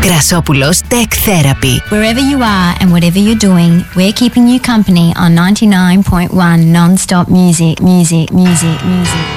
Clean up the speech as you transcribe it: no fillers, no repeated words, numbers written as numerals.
Grasopoulos Tech Therapy. Wherever you are and whatever you're doing, we're keeping you company on 99.1 non-stop music.